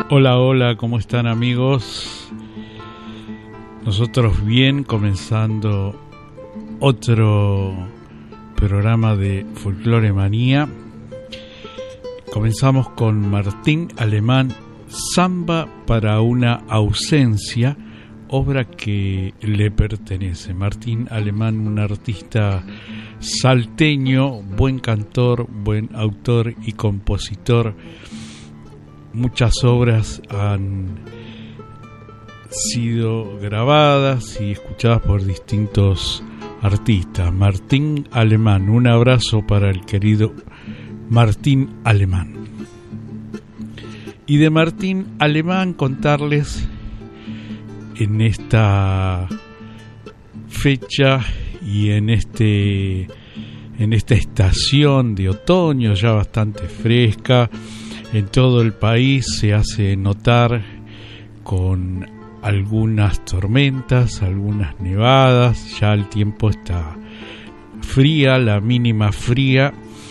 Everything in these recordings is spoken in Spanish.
Hola, hola, ¿cómo están amigos? Nosotros bien, comenzando otro programa de Folklore Manía. Comenzamos con Martín Alemán, Samba para una ausencia, obra que le pertenece. Martín Alemán, un artista salteño, buen cantor, buen autor y compositor. Muchas obras han sido grabadas y escuchadas por distintos artistas. Martín Alemán, un abrazo para el querido Martín Alemán. Y de Martín Alemán contarles en esta fecha y en esta estación de otoño ya bastante fresca. En todo el país se hace notar con algunas tormentas, algunas nevadas, ya el tiempo está fría, la mínima fría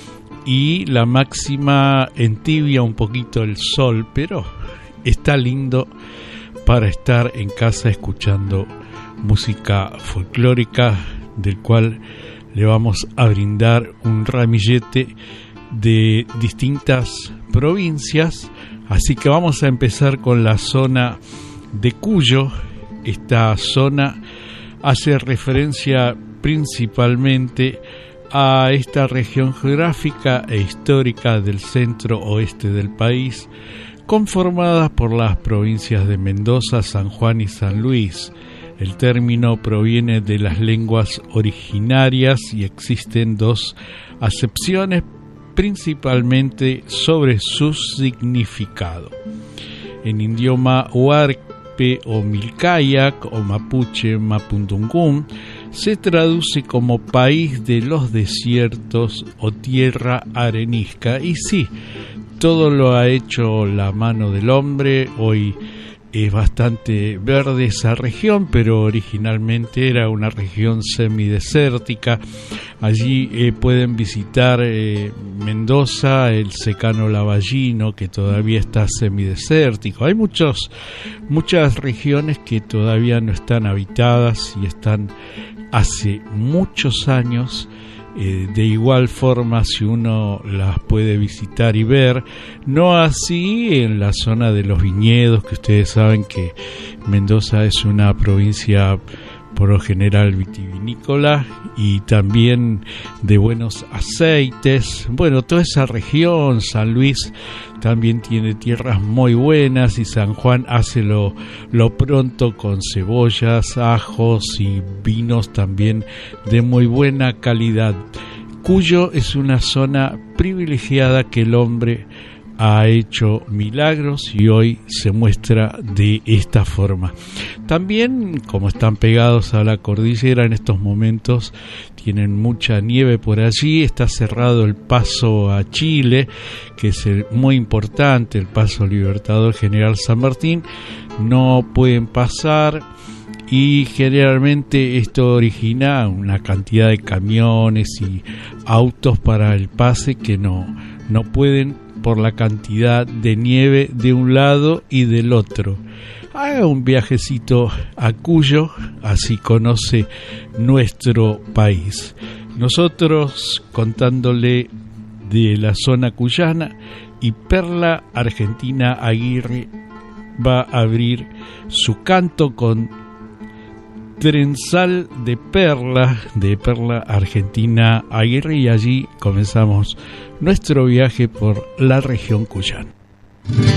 y la máxima entibia un poquito el sol, pero está lindo para estar en casa escuchando música folclórica, del cual le vamos a brindar un ramillete de distintas provincias. Así que vamos a empezar con la zona de Cuyo. Esta zona hace referencia principalmente a esta región geográfica e histórica del centro oeste del país, conformada por las provincias de Mendoza, San Juan y San Luis. El término proviene de las lenguas originarias y existen dos acepciones principalmente sobre su significado. En idioma huarpe o milcayac o mapuche mapudungun se traduce como país de los desiertos o tierra arenisca. Y sí, todo lo ha hecho la mano del hombre. Hoy es bastante verde esa región, pero originalmente era una región semidesértica. Allí pueden visitar Mendoza, el secano Lavallino, que todavía está semidesértico. Hay muchas regiones que todavía no están habitadas y están hace muchos años. De igual forma, si uno las puede visitar y ver, no así en la zona de los viñedos, que ustedes saben que Mendoza es una provincia por lo general vitivinícola y también de buenos aceites. Bueno, toda esa región, San Luis también tiene tierras muy buenas y San Juan hace lo pronto con cebollas, ajos y vinos también de muy buena calidad. Cuyo es una zona privilegiada que el hombre ha hecho milagros y hoy se muestra de esta forma. También, como están pegados a la cordillera en estos momentos, tienen mucha nieve por allí. Está cerrado el paso a Chile, que es muy importante, el paso Libertador General San Martín. No pueden pasar y generalmente esto origina una cantidad de camiones y autos para el pase que no pueden por la cantidad de nieve de un lado y del otro. Haga un viajecito a Cuyo, así conoce nuestro país. Nosotros contándole de la zona cuyana, y Perla Argentina Aguirre va a abrir su canto con Trenzal de Perla Argentina Aguirre, y allí comenzamos nuestro viaje por la región cuyana.